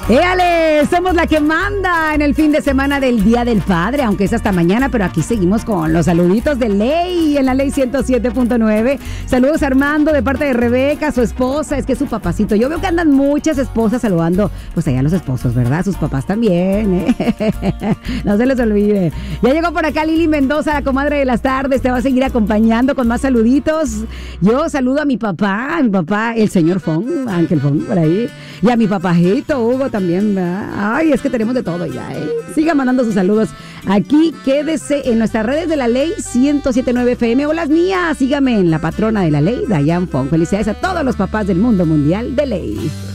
¡Éale! Somos la que manda en el fin de semana del Día del Padre, aunque es hasta mañana, pero aquí seguimos con los saluditos de Ley en la Ley 107.9. Saludos a Armando de parte de Rebeca, su esposa, es que es su papacito. Yo veo que andan muchas esposas saludando, pues allá los esposos, ¿verdad? Sus papás también, ¿eh? No se les olvide. Ya llegó por acá Lili Mendoza, la comadre de las tardes, te va a seguir acompañando con más saluditos. Yo saludo a mi papá, el señor Fong, Ángel Fong, por ahí, y a mi papajito Hugo también, ¿verdad? Ay, es que tenemos de todo ya, ¿eh? Siga mandando sus saludos. Aquí quédese en nuestras redes de la Ley 107.9 FM o las mías. Sígame en la patrona de la Ley, Dayan Fong. Felicidades a todos los papás del mundo mundial de Ley.